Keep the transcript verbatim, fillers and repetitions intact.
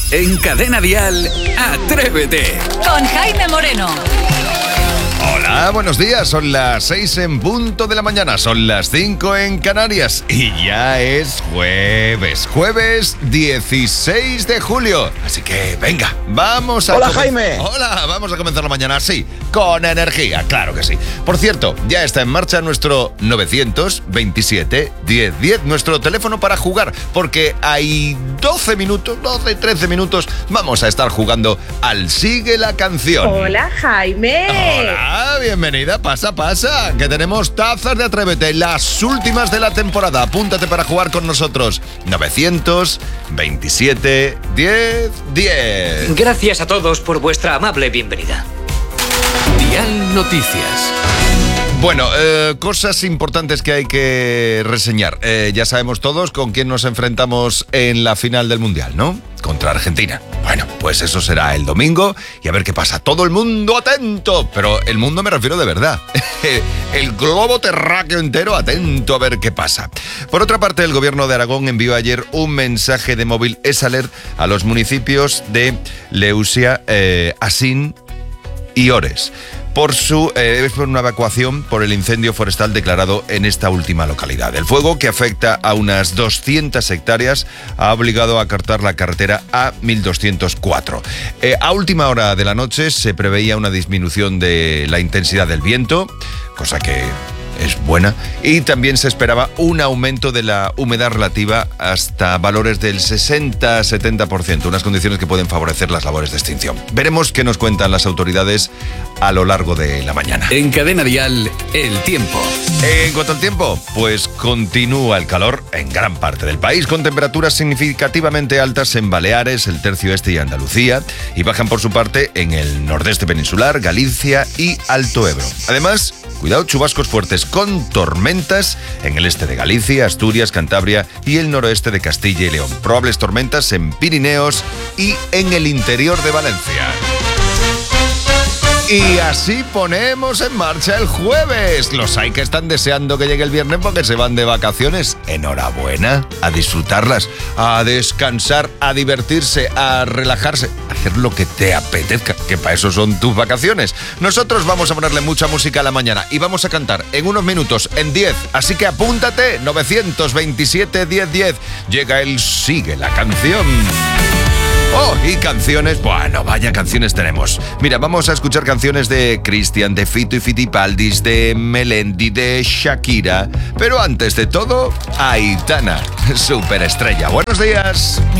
En Cadena Dial, Atrévete. Con Jaime Moreno. Hola, buenos días. Son las seis en punto de la mañana. Son las cinco en Canarias. Y ya es jueves. Jueves dieciséis de julio. Así que venga, vamos a... Hola, comen- Jaime. Hola, vamos a comenzar la mañana así, con energía, claro que sí. Por cierto, ya está en marcha nuestro novecientos veintisiete diez diez, nuestro teléfono para jugar, porque hay doce minutos, doce, trece minutos, vamos a estar jugando al Sigue la Canción. Hola, Jaime. Hola, bienvenida, pasa, pasa, que tenemos tazas de Atrévete, las últimas de la temporada. Apúntate para jugar con nosotros. novecientos veintisiete diez diez. Gracias a todos por vuestra amable bienvenida. Dial Noticias. Bueno, eh, cosas importantes que hay que reseñar. Eh, ya sabemos todos con quién nos enfrentamos en la final del Mundial, ¿no? Contra Argentina. Bueno, pues eso será el domingo y a ver qué pasa. Todo el mundo atento, pero el mundo me refiero de verdad. El globo terráqueo entero atento a ver qué pasa. Por otra parte, el gobierno de Aragón envió ayer un mensaje de móvil eSalert a los municipios de Leusia, eh, Asín y Ores por su eh, por una evacuación por el incendio forestal declarado en esta última localidad. El fuego, que afecta a unas doscientas hectáreas, ha obligado a cortar la carretera A mil doscientos cuatro. Eh, a última hora de la noche se preveía una disminución de la intensidad del viento, cosa que es buena, y también se esperaba un aumento de la humedad relativa hasta valores del sesenta a setenta por ciento, unas condiciones que pueden favorecer las labores de extinción. Veremos qué nos cuentan las autoridades a lo largo de la mañana. En Cadena Dial, el tiempo. En cuanto al tiempo, pues continúa el calor en gran parte del país, con temperaturas significativamente altas en Baleares, el tercio este y Andalucía, y bajan por su parte en el nordeste peninsular, Galicia y Alto Ebro. Además, cuidado, chubascos fuertes con tormentas en el este de Galicia, Asturias, Cantabria y el noroeste de Castilla y León. Probables tormentas en Pirineos y en el interior de Valencia. Y así ponemos en marcha el jueves. Los hay que están deseando que llegue el viernes porque se van de vacaciones. Enhorabuena, a disfrutarlas, a descansar, a divertirse, a relajarse, a hacer lo que te apetezca, que para eso son tus vacaciones. Nosotros vamos a ponerle mucha música a la mañana y vamos a cantar en unos minutos, en diez. Así que apúntate, novecientos veintisiete diez diez. Llega el Sigue la Canción. Oh, y canciones, bueno, vaya canciones tenemos. Mira, vamos a escuchar canciones de Cristian, de Fito y Fitipaldis, de Melendi, de Shakira. Pero antes de todo, Aitana, superestrella. Buenos días.